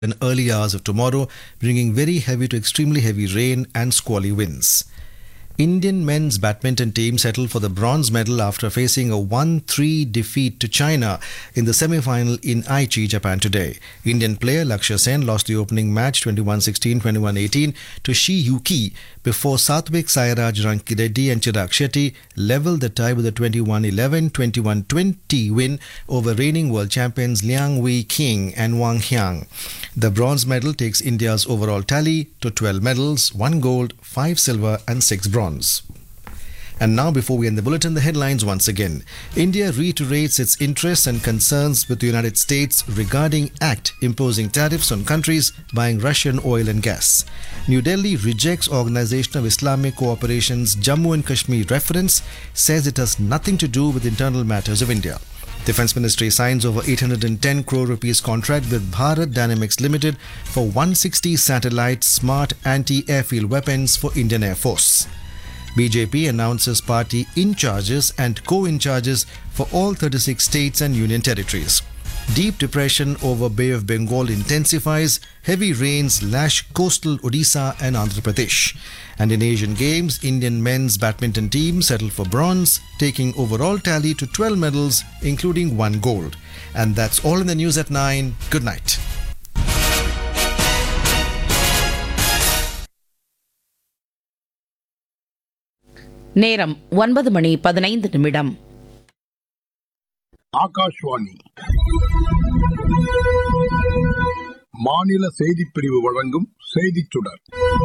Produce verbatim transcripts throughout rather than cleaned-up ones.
in early hours of tomorrow, bringing very heavy to extremely heavy rain and squally winds. Indian men's badminton team settled for the bronze medal after facing a one three defeat to China in the semi-final in Aichi, Japan today. Indian player Lakshya Sen lost the opening match twenty-one sixteen, twenty-one eighteen to Shi Yuki before Satvik Sairaj Rankireddy and Chirag Shetty leveled the tie with a twenty-one eleven, twenty-one twenty win over reigning world champions Liang Wei King and Wang Hyang. The bronze medal takes India's overall tally to twelve medals, one gold, five silver and six bronze. And now, before we end the bulletin, the headlines once again. India reiterates its interests and concerns with the United States regarding Act imposing tariffs on countries buying Russian oil and gas. New Delhi rejects Organisation of Islamic Cooperation's Jammu and Kashmir reference, says it has nothing to do with internal matters of India. Defence Ministry signs over eight hundred ten crore rupees contract with Bharat Dynamics Limited for one hundred sixty satellite smart anti-airfield weapons for Indian Air Force. B J P announces party in-charges and co-in-charges for all thirty-six states and union territories. Deep depression over Bay of Bengal intensifies. Heavy rains lash coastal Odisha and Andhra Pradesh. And in Asian Games, Indian men's badminton team settled for bronze, taking overall tally to twelve medals, including one gold. And that's all in the news at nine. Good night. நேரம் ஒன்பது மணி பதினைந்து நிமிடம். ஆகாஷ்வாணி மாநில செய்திப் பிரிவு வழங்கும் செய்திச் சுடர்.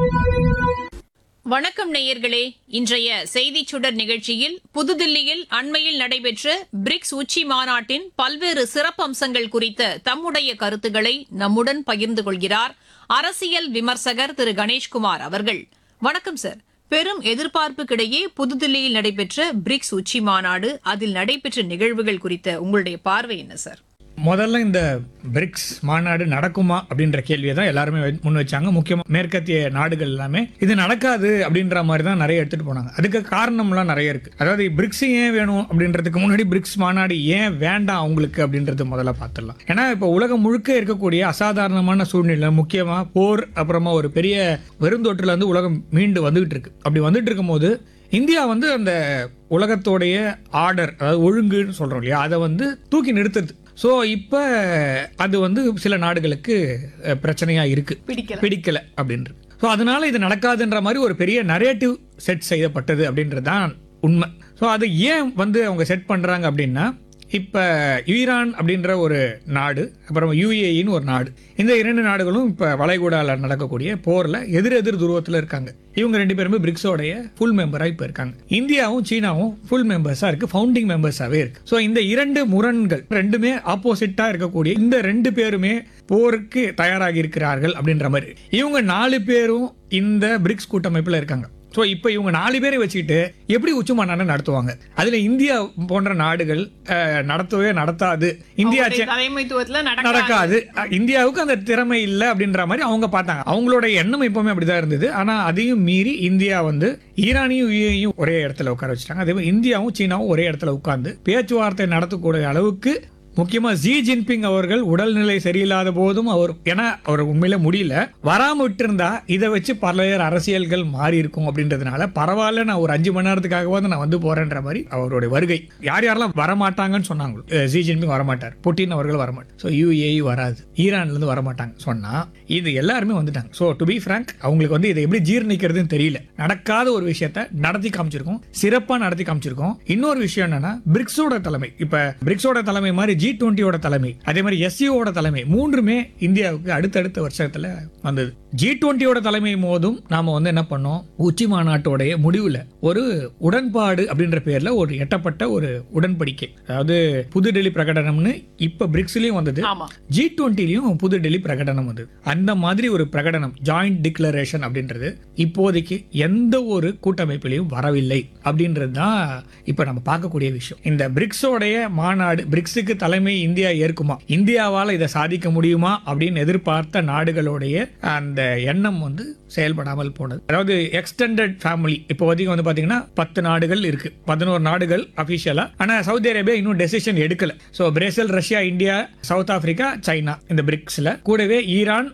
வணக்கம் நேயர்களே, இன்றைய செய்திச் சுடர் நிகழ்ச்சியில் புதுதில்லியில் அண்மையில் நடைபெற்ற பிரிக்ஸ் உச்சி மாநாட்டின் பல்வேறு சிறப்பம்சங்கள் குறித்த தம்முடைய கருத்துக்களை நம்முடன் பகிர்ந்து கொள்கிறார் அரசியல் விமர்சகர் திரு கணேஷ்குமார் அவர்கள். வணக்கம் சார். பெரும் எதிர்பார்ப்புக்கிடையே புதுதில்லியில் நடைபெற்ற பிரிக்ஸ் உச்சி மாநாடு, அதில் நடைபெற்ற நிகழ்வுகள் குறித்த உங்களுடைய பார்வை என்ன சார்? முதல்ல இந்த பிரிக்ஸ் மாநாடு நடக்குமா அப்படின்ற கேள்வியை தான் எல்லாருமே முன் வச்சாங்க. முக்கியமாக மேற்கத்திய நாடுகள் எல்லாமே இது நடக்காது அப்படின்ற மாதிரி தான் நிறைய எடுத்துட்டு போனாங்க. அதுக்கு காரணம்லாம் நிறைய இருக்கு. அதாவது பிரிக்ஸ் ஏன் வேணும் அப்படின்றதுக்கு முன்னாடி பிரிக்ஸ் மாநாடு ஏன் வேண்டாம் அவங்களுக்கு அப்படின்றது முதல்ல பார்த்துடலாம். ஏன்னா இப்போ உலகம் முழுக்க இருக்கக்கூடிய அசாதாரணமான சூழ்நிலை, முக்கியமா போர், அப்புறமா ஒரு பெரிய பெருந்தொற்றுல இருந்து உலகம் மீண்டு வந்துகிட்டு இருக்கு. அப்படி வந்துட்டு இருக்கும் போது இந்தியா வந்து அந்த உலகத்தோடைய ஆர்டர், அதாவது ஒழுங்குன்னு சொல்றோம் இல்லையா, அதை வந்து தூக்கி நிறுத்துறது. ஸோ இப்போ அது வந்து சில நாடுகளுக்கு பிரச்சனையாக இருக்குது, பிடிக்கல பிடிக்கல அப்படின்றது. ஸோ அதனால இது நடக்காதுன்ற மாதிரி ஒரு பெரிய நரேட்டிவ் செட் செய்யப்பட்டது அப்படின்றது தான் உண்மை. ஸோ அதை ஏன் வந்து அவங்க செட் பண்ணுறாங்க அப்படின்னா, இப்போ ஈரான் அப்படின்ற ஒரு நாடு, அப்புறம் யூஏஇன்னு ஒரு நாடு, இந்த இரண்டு நாடுகளும் இப்போ வளைகுடாவில் நடக்கக்கூடிய போரில் எதிர் எதிர் துருவத்தில் இருக்காங்க. இவங்க ரெண்டு பேருமே பிரிக்ஸோடைய ஃபுல் மெம்பராக இப்போ இருக்காங்க. இந்தியாவும் சீனாவும் ஃபுல் மெம்பர்ஸாக இருக்குது, ஃபவுண்டிங் மெம்பர்ஸாகவே இருக்குது. ஸோ இந்த இரண்டு முரண்கள் ரெண்டுமே ஆப்போசிட்டாக இருக்கக்கூடிய இந்த ரெண்டு பேருமே போருக்கு தயாராகி இருக்கிறார்கள் அப்படின்ற மாதிரி இவங்க நாலு பேரும் இந்த பிரிக்ஸ் கூட்டமைப்பில் இருக்காங்க. ஸோ இப்போ இவங்க நாலு பேரை வச்சுக்கிட்டு எப்படி உச்சி மாநாடு நடத்துவாங்க? அதில் இந்தியா போன்ற நாடுகள் நடத்தவே நடத்தாது, இந்தியா நடக்காது, இந்தியாவுக்கு அந்த திறமை இல்லை அப்படின்ற மாதிரி அவங்க பார்த்தாங்க. அவங்களோட எண்ணம் எப்பவுமே அப்படிதான் இருந்தது. ஆனால் அதையும் மீறி இந்தியா வந்து ஈரானையும் யூஏஇயும் ஒரே இடத்துல உட்கார வச்சுட்டாங்க. அதே மாதிரி இந்தியாவும் சீனாவும் ஒரே இடத்துல உட்கார்ந்து பேச்சுவார்த்தை நடத்தக்கூடிய அளவுக்கு, முக்கியமா ஜி ஜின்பிங் அவர்கள் உடல்நிலை சரியில்லாத போதும் அவர், ஏன்னா அவர் உண்மையில முடியல, வராம விட்டு இருந்தா இதை வச்சு பல்வேறு அரசியல்கள் மாறி இருக்கும் அப்படின்றதுனால பரவாயில்ல, நான் ஒரு அஞ்சு மணி நேரத்துக்காகவாது நான் வந்து போறேன்ற மாதிரி அவருடைய வருகை. யார் யாரெல்லாம் வரமாட்டாங்கன்னு சொன்னாங்க, ஜி ஜின்பிங் வரமாட்டார், புட்டின் அவர்கள் வரமாட்டார், ஸோ யூஏஇ வராது, ஈரான்ல இருந்து வரமாட்டாங்க சொன்னா இது எல்லாருமே வந்துட்டாங்க. ஸோ டு பி ஃப்ராங்க், அவங்களுக்கு வந்து இதை எப்படி ஜீர்ணிக்கிறதுன்னு தெரியல. நடக்காத ஒரு விஷயத்த நடத்தி காமிச்சிருக்கோம், சிறப்பா நடத்தி காமிச்சிருக்கோம். இன்னொரு விஷயம் என்னன்னா, பிரிக்ஸோட தலைமை, இப்ப பிரிக்ஸோட தலைமை மாதிரி ஜி டுவெண்ட்டியோட தலைமை, அதே மாதிரி எஸ்சிஓட தலைமை, மூன்றுமே இந்தியாவுக்கு அடுத்தடுத்த வருஷத்துல வந்தது. ஜி டுவெண்ட்டியோட தலைமை போதும் நாம வந்து என்ன பண்ணோம், உச்சி மாநாட்டோடைய முடிவுல ஒரு உடன்பாடு அப்படின்ற பேர்ல ஒரு எட்டப்பட்ட ஒரு உடன்படிக்கை, அதாவது புதுடெல்லி பிரகடனம்னு இப்ப பிரிக்ஸ்லயும் வந்தது, ஜி டுவெண்ட்டிலையும் புதுடெல்லி பிரகடனம் வந்தது. அந்த மாதிரி ஒரு பிரகடனம், ஜாயிண்ட் டிக்ளரேஷன் அப்படின்றது இப்போதைக்கு எந்த ஒரு கூட்டமைப்பிலையும் வரவில்லை அப்படின்றது தான் இப்ப நம்ம பார்க்கக்கூடிய விஷயம். இந்த பிரிக்ஸோடைய மாநாடு, பிரிக்ஸுக்கு தலைமை இந்தியா ஏற்குமா, இந்தியாவால இதை சாதிக்க முடியுமா அப்படின்னு எதிர்பார்த்த நாடுகளுடைய அந்த எண்ணம் வந்து செயல்படாமல் போனது. அதாவது எக்ஸ்டெண்டட் ஃபேமிலி இப்போதைக்கு வந்து பாத்தீங்கன்னா பத்து நாடுகள் இருக்கு, பதினோரு நாடுகள் அபிஷியலா. ஆனா சவுதி அரேபியா இன்னும் டெசிஷன் எடுக்கல. So Brazil, Russia, India, south Africa, China இந்த பிரிக்ஸ்ல, கூடவே ஈரான்,